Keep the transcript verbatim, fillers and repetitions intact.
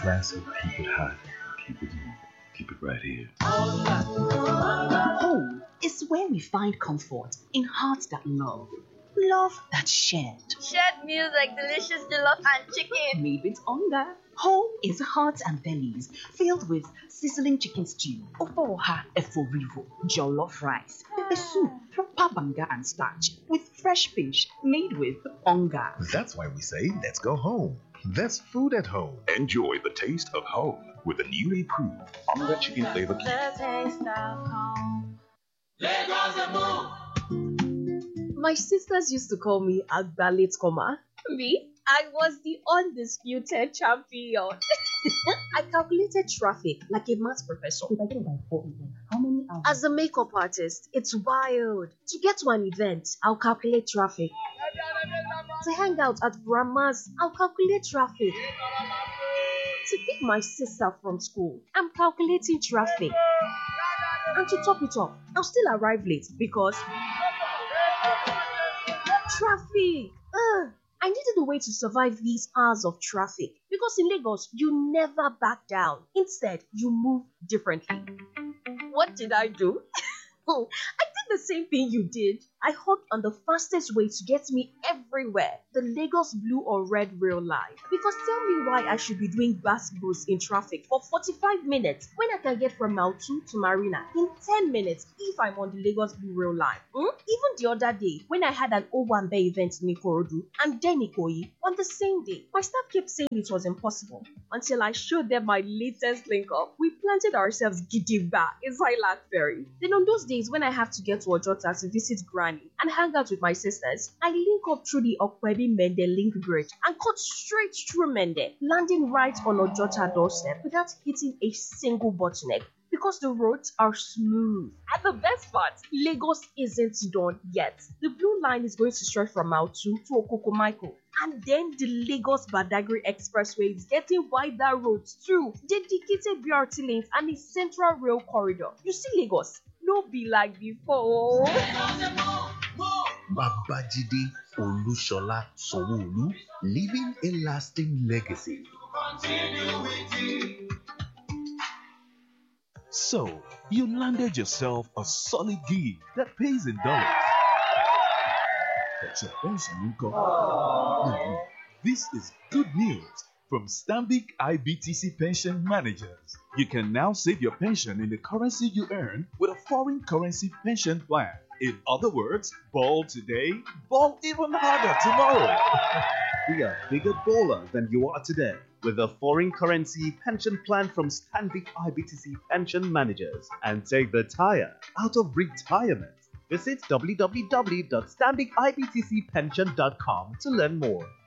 classic. Keep it hot. Keep it moving. Keep it right here. Home is where we find comfort in hearts that love, love that's shared. Shared meals like delicious jollof and chicken. Made with hunger. Home is hearts and bellies filled with sizzling chicken stew, ofoha eforivo, jollof rice, pepper soup, papanga and starch, with fresh fish made with hunger. That's why we say, let's go home. That's food at home. Enjoy the taste of home with the newly approved Onga Chicken Flavor Cube. The taste of home. My sisters used to call me Agbalit Koma. Me, I was the undisputed champion. I calculated traffic like a maths professor. If I get it by four p.m., how many hours? As a makeup artist, it's wild. To get to an event, I'll calculate traffic. To hang out at grandma's, I'll calculate traffic. To pick my sister from school, I'm calculating traffic. And to top it off, I'll still arrive late because traffic. Ugh. I needed a way to survive these hours of traffic because in Lagos, you never back down. Instead, you move differently. What did I do? Oh, I did the same thing you did. I hopped on the fastest way to get me everywhere, the Lagos Blue or Red Rail Line. Because tell me why I should be doing basketballs in traffic for forty-five minutes when I can get from Mile two to Marina in ten minutes if I'm on the Lagos Blue Rail Line. Hmm? Even the other day, when I had an Owambe event in Ikorodu and then Ikoyi on the same day, my staff kept saying it was impossible until I showed them my latest link up. We planted ourselves gidigba inside Ferry. Then on those days when I have to get to Ojota to visit Granny and hang out with my sisters, I link up through the Okwebi Mende link bridge and cut straight through Mende, landing right on Ojota doorstep without hitting a single bottleneck because the roads are smooth. And the best part, Lagos isn't done yet. The blue line is going to stretch from Mile two to Okoko Michael. And then the Lagos Badagry Expressway is getting wider roads too, dedicated B R T lanes and a central rail corridor. You see Lagos, no be like before. Babajide Olushola Sanwo-Olu, leaving a lasting legacy. So, you landed yourself a solid gig that pays in dollars. But your pension will go. This is good news from Stanbic I B T C Pension Managers. You can now save your pension in the currency you earn with a foreign currency pension plan. In other words, ball today, ball even harder tomorrow. Be a bigger baller than you are today with a foreign currency pension plan from Stanbic I B T C Pension Managers and take the tire out of retirement. Visit w w w dot stanbic i b t c pension dot com to learn more.